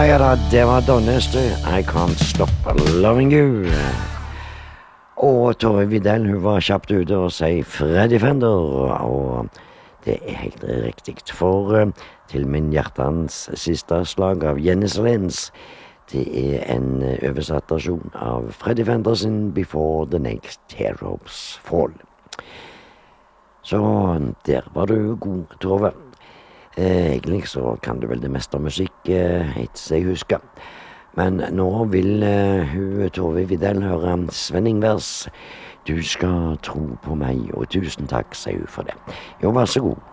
Ja da, det var Donnes, du. I Can't Stop Loving You. Og Tove Vidal, hun var kjapt ute og sier Freddy Fender, og det er helt riktig. For til min hjertens siste slag av Jenny Lins, det er en oversatt versjon av Freddy Fender sin Before the Next Heroes Fall. Så der var du god, Tove. Egentlig så kan du vel det meste av musikk, etter seg jeg husker. Men nå vil hun Tove Vidal høre Svenning-vers. Du skal tro på meg, og tusen takk, sier hun for det. Jo, vær så god.